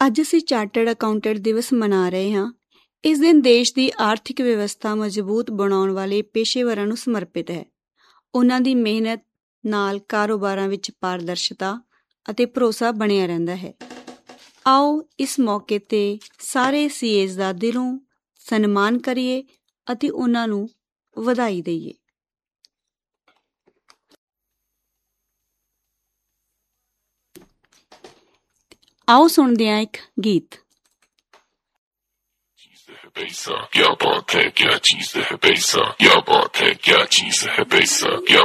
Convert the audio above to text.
ਅੱਜ ਅਸੀਂ chartered accountant ਦਿਵਸ ਮਨਾ ਰਹੇ ਹਾਂ। ਇਸ ਦਿਨ ਦੇਸ਼ ਦੀ ਆਰਥਿਕ ਵਿਵਸਥਾ ਮਜ਼ਬੂਤ ਬਣਾਉਣ ਵਾਲੇ ਪੇਸ਼ੇਵਰਾਂ ਨੂੰ ਸਮਰਪਿਤ ਹੈ। ਉਹਨਾਂ ਦੀ ਮਿਹਨਤ ਨਾਲ ਕਾਰੋਬਾਰਾਂ ਵਿੱਚ ਪਾਰਦਰਸ਼ਤਾ ਅਤੇ ਭਰੋਸਾ ਬਣਿਆ ਰਹਿੰਦਾ ਹੈ। ਆਓ ਇਸ ਮੌਕੇ 'ਤੇ ਸਾਰੇ ਸੀਏਜ਼ ਦਾ ਦਿਲੋਂ ਸਨਮਾਨ ਕਰੀਏ ਅਤੇ ਉਹਨਾਂ ਨੂੰ ਵਧਾਈ ਦਈਏ। ਆਓ ਸੁਣਦੇ ਹਾਂ ਇੱਕ ਗੀਤ। पैसा क्या बात है, क्या चीज है पैसा, क्या बात है, क्या चीज है पैसा, क्या